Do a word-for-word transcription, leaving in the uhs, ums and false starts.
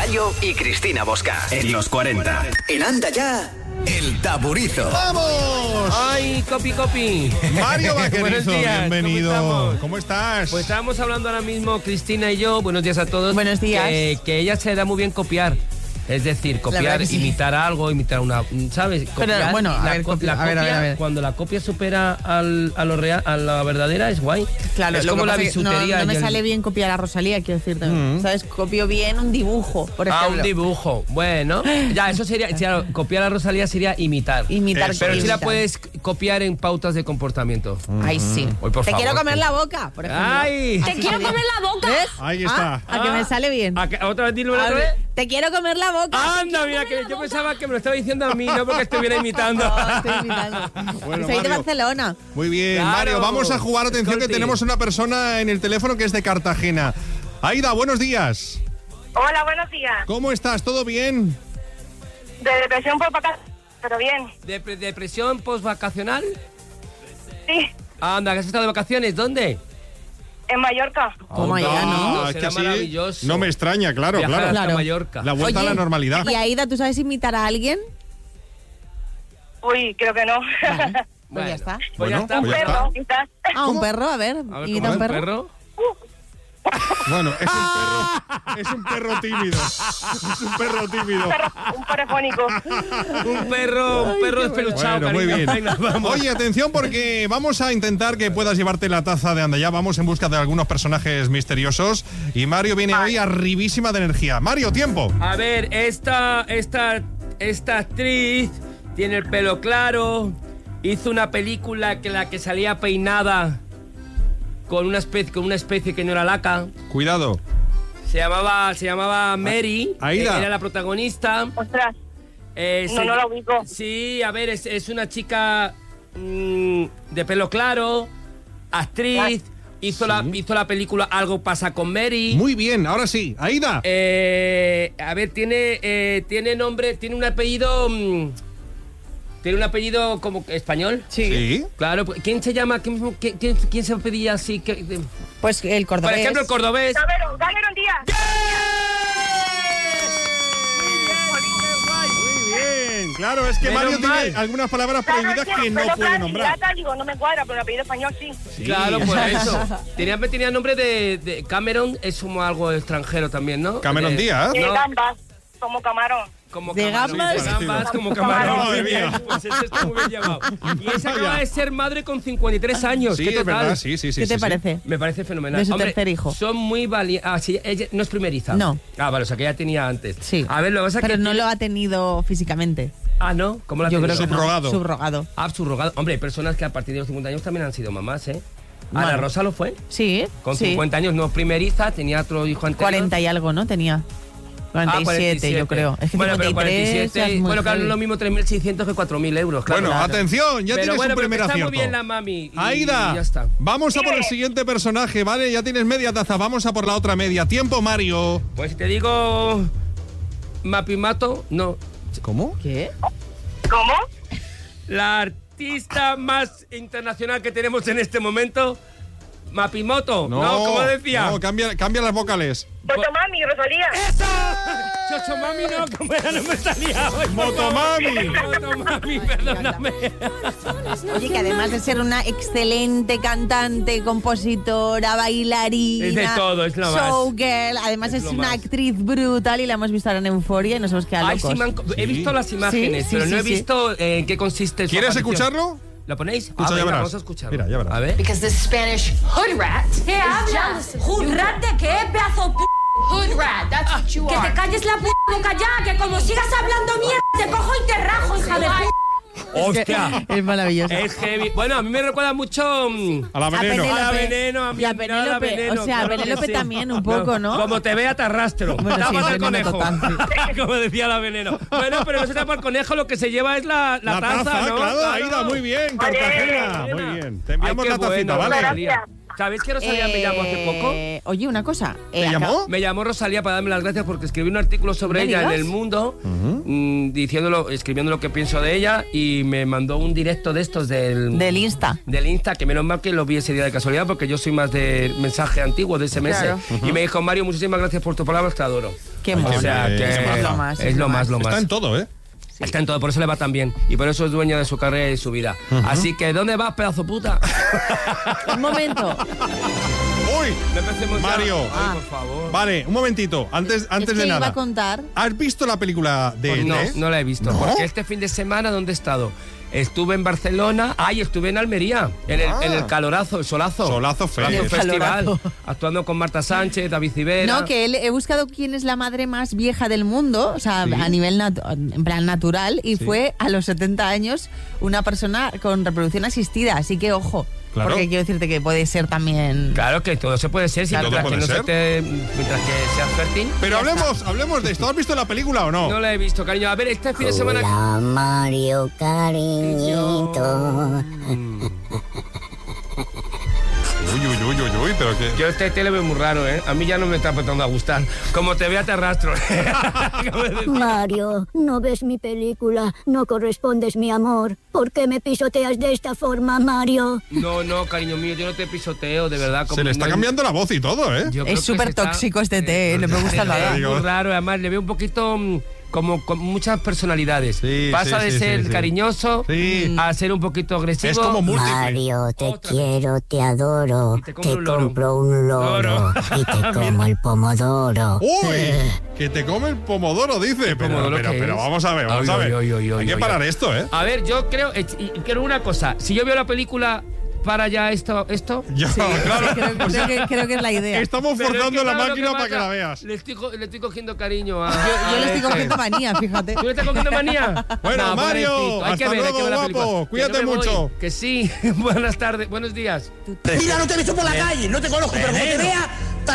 Yayo y Cristina Bosca. En los cuarenta. En Anda Ya, El Taburizo. ¡Vamos! ¡Ay, copi, copi! Mario Vaquerizo, Buenos días, bienvenido. ¿cómo estamos? ¿Cómo estás? Pues estábamos hablando ahora mismo, Cristina y yo, buenos días a todos. Buenos días. Que, que ella se da muy bien copiar. Es decir, copiar, sí. imitar algo, imitar una... ¿Sabes? Copiar, Pero, bueno, a la, ver, co- la a ver, a ver, copia, a ver. cuando la copia supera al, a, lo real, a la verdadera, es guay. Claro, es lo como que la pasa es que bisutería. No, no me y el- sale bien copiar a Rosalía, quiero decirte. Mm. ¿Sabes? Copio bien un dibujo, por Ah, ejemplo. un dibujo. Bueno, ya, eso sería... Claro, copiar a Rosalía sería imitar. Imitar. Eso Pero si la imitar. puedes copiar en pautas de comportamiento. Ay, sí. Uy, por Te favor, quiero comer que- la boca, por ejemplo. ¡Ay! Así Te quiero sería. comer la boca. ¿Ves? Ahí está. Ah, a que me sale bien. ¿A que- ¿Otra vez dilo A otra ver, vez? te quiero comer la boca. Anda, mira, que yo pensaba que me lo estaba diciendo a mí, no porque estuviera imitando. No, estoy imitando. Bueno, Soy de Mario. Barcelona. Muy bien, Claro. Mario. Vamos a jugar. Atención, que Escolti. tenemos una persona en el teléfono que es de Cartagena. Aida, buenos días. Hola, buenos días. ¿Cómo estás? ¿Todo bien? De depresión por vacaciones, pero bien. Dep- ¿Depresión postvacacional? Sí, Anda, que has estado de vacaciones, ¿dónde? en Mallorca. Toma Anda, ya, ¿no? es será que así maravilloso. no me extraña, claro, Viajar claro. hasta Claro. Mallorca. La vuelta Oye, a la normalidad. Y Aida, ¿tú sabes imitar a alguien? Uy, creo que no. Vale, pues Bueno, ya está. Pues Bueno, ya está. pues ya Perro, está. quizás. Ah, un perro, a ver. A ver, Imita ¿cómo un es un perro. perro? Bueno, es un perro, es un perro tímido. Es un perro tímido. Perro, un perrofónico. Un perro, un perro despeluchado, Bueno, muy cariño. bien. Venga, vamos. Oye, atención porque vamos a intentar que puedas llevarte la taza de Anda Ya. Vamos en busca de algunos personajes misteriosos. Y Mario viene hoy arribísima de energía. Mario, tiempo. A ver, esta, esta, esta actriz tiene el pelo claro, hizo una película que la que salía peinada con una especie, con una especie que no era laca. Cuidado. Se llamaba, se llamaba Mary. Aida. eh, Era la protagonista. Ostras, Eh, no, se- no la ubico. Sí, a ver, es, es una chica mm, de pelo claro, actriz. Hizo, la, hizo la película Algo pasa con Mary. Muy bien, ahora sí. Aida. Eh, a ver, tiene, eh, tiene nombre, tiene un apellido. mm, tiene un apellido como español. Sí. Claro, pues, ¿quién se llama? ¿Quién, quién, quién- quién se pedía así? ¿Qué- de- Pues el cordobés. Por ejemplo, el cordobés. Cameron, Cameron Díaz. Muy bien. Claro, es que Menos Mario mal. tiene algunas palabras Claro, prohibidas es que no pelo puede claro, nombrar. pirata, digo, no me cuadra, pero el apellido español sí. Sí. Claro, por eso. Tenía, tenía nombre de, de Cameron, es como algo extranjero también, ¿no? Cameron De- Díaz. De No. gambas, como camarón. Como De camarón, gambas. de gambas, como Camarón. camarón. Madre Muy bien, mía. pues ese está muy bien llamado. Y esa acaba Vaya. de ser madre con cincuenta y tres años. Sí, ¿Qué es total? verdad, sí, sí, sí. ¿Qué sí, te sí. parece? Me parece fenomenal. De su Hombre, tercer hijo. Son muy valientes. Ah, sí, ella no es primeriza. No. Ah, vale, o sea que ya tenía antes. Sí. A ver, lo que pasa es Pero que. no lo ha tenido físicamente. Ah, ¿no? ¿Cómo la Yo tenía? creo que no. Subrogado. Subrogado. Ah, subrogado. Hombre, hay personas que a partir de los cincuenta años también han sido mamás, ¿eh? Bueno. Ana Rosa lo fue. Sí, Con sí. cincuenta años, no primeriza, tenía otro hijo anterior. cuarenta y algo, ¿no? Tenía. cuarenta y siete, Ah, yo creo. Es que bueno, pero cincuenta y tres cuarenta y siete, ya es muy bueno, claro, no es heavy. lo mismo tres mil seiscientos que cuatro mil euros, claro. Bueno, Claro. atención, ya Pero tienes bueno, un pero primer que está acierto. muy bien la mami. y- Aida, y ya está. vamos a por el Dime. siguiente personaje, ¿vale? Ya tienes media taza, vamos a por la otra media. Tiempo, Mario. Pues si te digo Mapimato, no. ¿Cómo? ¿Qué? ¿Cómo? La artista más internacional que tenemos en este momento, Mapimoto. No, como decía. No, cambia, cambia las vocales. Motomami, Rosalía. ¡Eso! Chochomami no, como era, no me salía hoy. por favor. Motomami. Motomami, perdóname. Oye, que además de ser una excelente cantante, compositora, bailarina, Es de todo, es lo más. showgirl, además Es es, lo una más. actriz brutal y la hemos visto ahora en Euforia y nos hemos quedado Ay, locos. sí, me han- he Sí. visto las imágenes, Sí, sí, pero no sí, he sí. visto eh, en qué consiste su ¿Quieres aparición. escucharlo? ¿Lo ponéis? Escucha, Ah, ya venga, verás. vamos a escucharlo. Mira, ya verás. A ver. Because this Spanish hood rat. ¿Qué hablas? ¿Hood rat de qué, pedazo p***? Hood rat, that's what you Que te are. calles la p*** boca ya, que como sigas hablando mierda, te cojo y te rajo, hija de p***. ¡Hostia! Es maravilloso. Es heavy. Bueno, a mí me recuerda mucho mm, A la veneno. Penélope. a la veneno, a mi Y a mirada Penélope, veneno. o sea, a claro que Penélope sí. también un poco, ¿no? Como te vea, te arrastro. Bueno, Tapa sí, al veneno conejo. total, Como decía la veneno. Bueno, pero no se tapa el conejo, lo que se lleva es la, la, La taza, ¿no? claro, Aida, muy bien, Cartagena. Buena. Muy bien. Te enviamos Ay, qué la tacita, bueno. ¿vale? Gracias. ¿Sabéis que Rosalía me llamó hace poco? Eh, Oye, una cosa. ¿Te eh, llamó? Me llamó Rosalía para darme las gracias porque escribí un artículo sobre ¿Me ella en digas? El Mundo, mm, diciéndolo, escribiendo lo que pienso de ella, y me mandó un directo de estos del... Del Insta. Del Insta, que menos mal que lo vi ese día de casualidad, porque yo soy más de mensaje antiguo, de S M S. Claro. Y me dijo, Mario, muchísimas gracias por tus palabras, te adoro. Qué Ay, mono. O sea, qué que maja. Es lo más, es lo más, lo más. Está en todo, ¿eh? Está en todo, por eso le va tan bien. Y por eso es dueña de su carrera y su vida. Así que, ¿dónde vas, pedazo puta? Un momento. ¡Uy! No empecemos ya. Mario. Ay, Ah. por favor. Vale, un momentito. Antes, antes es que de iba nada. a contar. ¿Has visto la película de Pues E T? no, no la he visto. ¿No? Porque este fin de semana, ¿dónde he estado? Estuve en Barcelona. Ay, estuve en Almería. En el, Ah. en el calorazo, el solazo. Solazo Fest. Solazo El Festival. calorazo. Actuando con Marta Sánchez, David Civera. No, que él- he buscado quién es la madre más vieja del mundo, o sea, Sí. a nivel natu- en plan natural, y Sí. fue a los setenta años una persona con reproducción asistida, así que ojo, Claro. porque quiero decirte que puede ser también... Claro que todo se puede ser, si Claro, mientras, todo que no puede se te, mientras que seas fértil. Pero hablemos, hablemos de esto. ¿Has visto la película o no? No la he visto, cariño. A ver, este fin de semana... Hola, Mario, cariñito. Uy, uy, uy, uy, uy, pero que... Yo este tele veo muy raro, ¿eh? A mí ya no me está empezando a gustar. Como te vea, te arrastro. Mario, no ves mi película, no correspondes mi amor. ¿Por qué me pisoteas de esta forma, Mario? No, no, cariño mío, yo no te pisoteo, de verdad. Se le está no- cambiando la voz y todo, ¿eh? Yo creo Es que súper se está- tóxico este té, ¿eh? No me gusta Es nada. muy raro, además le veo un poquito mm, como con muchas personalidades. Sí, Pasa sí, de sí, ser sí, sí. cariñoso Sí. a ser un poquito agresivo. Es como múltiple. Mario, te Otra vez. quiero, te adoro. Y te compro Te un loro. compro un loro Loro. y te como el pomodoro. ¡Uy! Que te come el pomodoro, dice. Pero, pomodoro pero, qué pero es? vamos a ver, vamos Ay, a ver. ay, ay, ay, Hay que ay, parar ay. esto, ¿eh? A ver, yo creo, eh, y quiero una cosa, si yo veo la película, para ya esto, esto. Yo, claro. Creo, o sea, creo que, creo que es la idea. Yo, estamos Pero es forzando que, la ¿sabes lo máquina que para que pasa? la veas. Le estoy, co- le estoy cogiendo cariño a. yo le estoy a cogiendo este. manía, fíjate. ¿Tú le estás cogiendo manía? Bueno, No, Mario, pobrecito, hay que hasta ver, hay que luego, ver la guapo. película. Que Cuídate no me voy, mucho. Que sí. Buenas tardes, buenos días. Mira, no te he visto por la calle, no te conozco, pero como te vea,